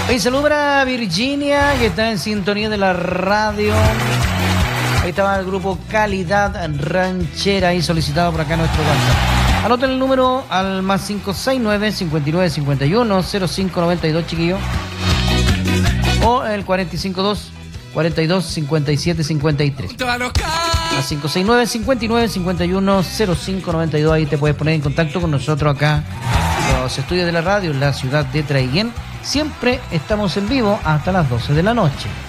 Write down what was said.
Ahí saluda a Virginia, que está en sintonía de la radio. Ahí estaba el grupo Calidad Ranchera, ahí solicitado por acá nuestro WhatsApp. Anoten el número al más 569-5951-0592, chiquillo. O el 452-42-57-53. Más 569-5951-0592. Ahí te puedes poner en contacto con nosotros acá, los estudios de la radio en la ciudad de Traiguén. Siempre estamos en vivo hasta las 12 de la noche.